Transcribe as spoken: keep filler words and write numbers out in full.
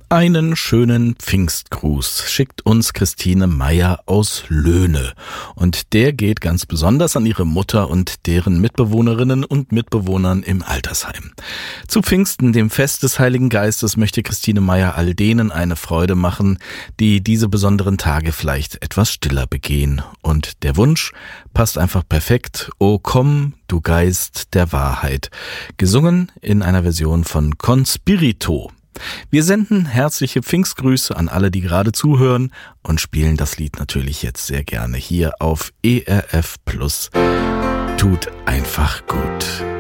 Einen schönen Pfingstgruß schickt uns Christine Meyer aus Löhne. Und der geht ganz besonders an ihre Mutter und deren Mitbewohnerinnen und Mitbewohnern im Altersheim. Zu Pfingsten, dem Fest des Heiligen Geistes, möchte Christine Meyer all denen eine Freude machen, die diese besonderen Tage vielleicht etwas stiller begehen. Und der Wunsch passt einfach perfekt. O komm, du Geist der Wahrheit. Gesungen in einer Version von Conspirito. Wir senden herzliche Pfingstgrüße an alle, die gerade zuhören und spielen das Lied natürlich jetzt sehr gerne hier auf E R F Plus. Tut einfach gut.